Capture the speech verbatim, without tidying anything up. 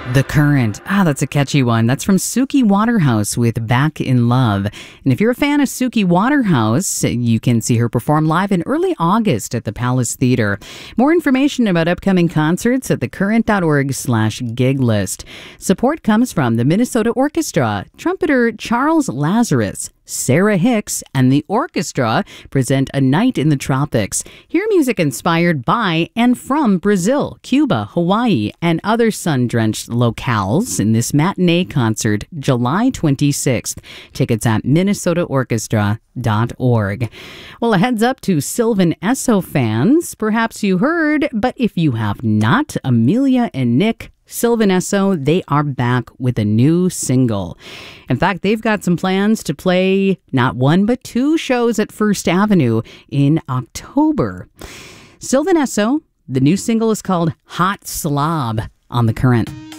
The Current. Ah, that's a catchy one. That's from Suki Waterhouse with Back in Love. And if you're a fan of Suki Waterhouse, you can see her perform live in early August at the Palace Theatre. More information about upcoming concerts at thecurrent.org slash gig list. Support comes from the Minnesota Orchestra. Trumpeter Charles Lazarus, Sarah Hicks, and the orchestra present A Night in the Tropics. Hear music inspired by and from Brazil, Cuba, Hawaii, and other sun-drenched locales in this matinee concert, July twenty-sixth. Tickets at minnesota orchestra dot org. Well, a heads up to Sylvan Esso fans. Perhaps you heard, but if you have not, Amelia and Nick, Sylvan Esso, they are back with a new single. In fact, they've got some plans to play not one but two shows at First Avenue in October. Sylvan Esso, the new single is called Hot Slob on The Current.